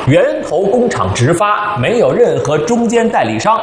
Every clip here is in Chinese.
源头工厂直发，没有任何中间代理商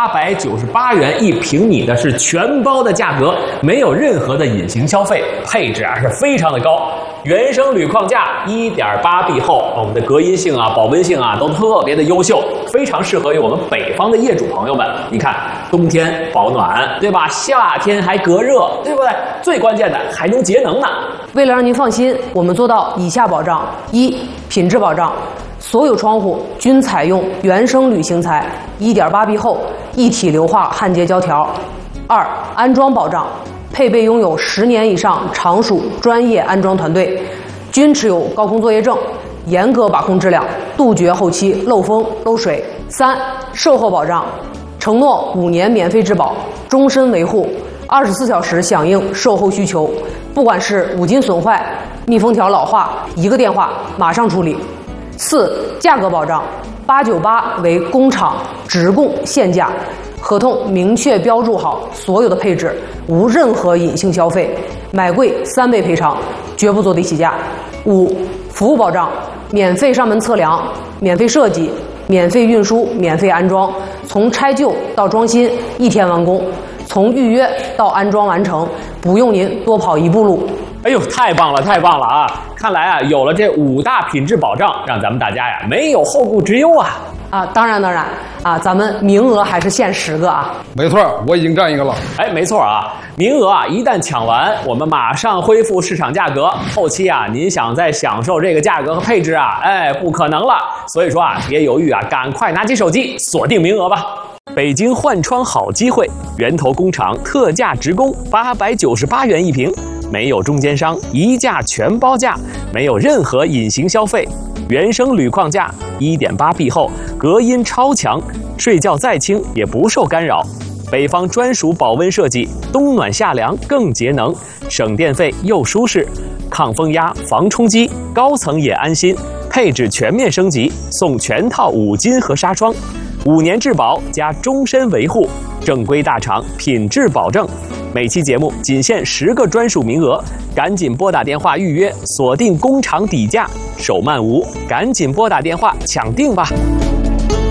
，898元1平米的是全包的价格，没有任何的隐形消费，配置是非常的高。原生铝框架 1.8 壁厚，我们的隔音性保温性都特别的优秀，非常适合于我们北方的业主朋友们。你看，冬天保暖，对吧？夏天还隔热，对不对？最关键的还能节能呢。 为了让您放心，我们做到以下保障：一、品质保障，所有窗户均采用原生铝型材，1.8 壁厚，一体硫化焊接胶条。二、安装保障，配备拥有10年以上常属专业安装团队，均持有高空作业证，严格把控质量，杜绝后期漏风漏水。三、售后保障，承诺5年免费质保，终身维护，24小时响应售后需求，不管是五金损坏、密封条老化，一个电话马上处理。四、价格保障，898为工厂直供现价，合同明确标注好所有的配置，无任何隐性消费，买贵3倍赔偿，绝不坐地起价。五、服务保障，免费上门测量，免费设计，免费运输，免费安装，从拆旧到装新1天完工，从预约到安装完成，不用您多跑一步路。 哎呦，太棒了，太棒了啊！看来有了这5大品质保障，让咱们大家没有后顾之忧啊！ 当然咱们名额还是限10个啊。 没错，我已经占一个了。 没错名额一旦抢完，我们马上恢复市场价格。后期您想再享受这个价格和配置不可能了。所以说别犹豫赶快拿起手机锁定名额吧。北京换窗好机会，源头工厂特价直供，898元1平。没有中间商，一价全包价，没有任何隐形消费。原生铝框架 1.8 壁厚，隔音超强，睡觉再轻也不受干扰。北方专属保温设计，冬暖夏凉更节能，省电费又舒适，抗风压、防冲击，高层也安心。配置全面升级，送全套五金和纱窗，5年质保加终身维护，正规大厂，品质保证。每期节目仅限10个专属名额，赶紧拨打电话预约，锁定工厂底价，手慢无，赶紧拨打电话抢定吧。